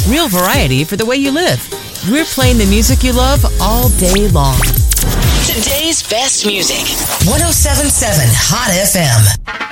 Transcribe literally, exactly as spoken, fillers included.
Real variety for the way you live. We're playing the music you love all day long. Today's best music. one oh seven point seven Hot F M.